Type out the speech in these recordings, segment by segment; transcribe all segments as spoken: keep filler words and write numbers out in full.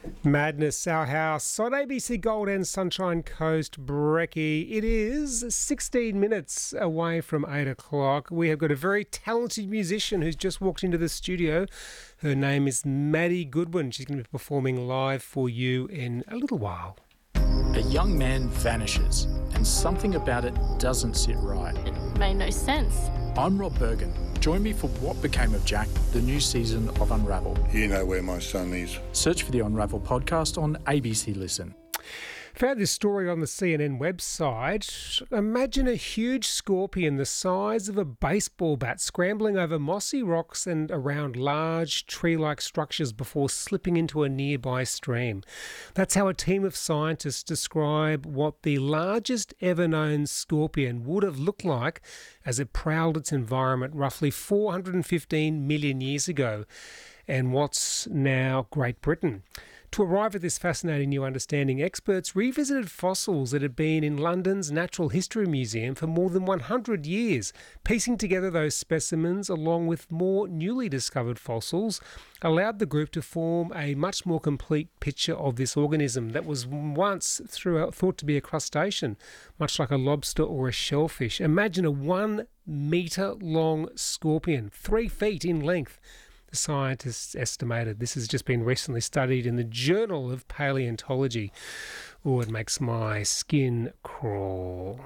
Madness, Our House on A B C Gold and Sunshine Coast, Brecky. It is sixteen minutes away from eight o'clock. We have got a very talented musician who's just walked into the studio. Her name is Maddie Goodwin. She's going to be performing live for you in a little while. A young man vanishes, and something about it doesn't sit right. It made no sense. I'm Rob Bergen. Join me for What Became of Jack, the new season of Unravel. You know where my son is. Search for the Unravel podcast on A B C Listen. Found this story on the C N N website. Imagine a huge scorpion the size of a baseball bat scrambling over mossy rocks and around large tree-like structures before slipping into a nearby stream. That's how a team of scientists describe what the largest ever known scorpion would have looked like as it prowled its environment roughly four hundred fifteen million years ago, and what's now Great Britain. To arrive at this fascinating new understanding, experts revisited fossils that had been in London's Natural History Museum for more than one hundred years. Piecing together those specimens along with more newly discovered fossils allowed the group to form a much more complete picture of this organism that was once throughout thought to be a crustacean, much like a lobster or a shellfish. Imagine a one metre long scorpion, three feet in length. Scientists estimated. This has just been recently studied in the Journal of Paleontology. Oh, it makes my skin crawl.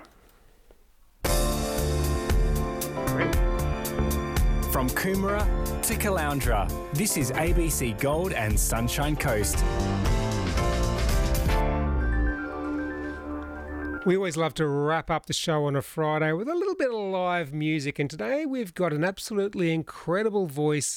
From Coomera to Caloundra, this is A B C Gold and Sunshine Coast. We always love to wrap up the show on a Friday with a little bit of live music, and today we've got an absolutely incredible voice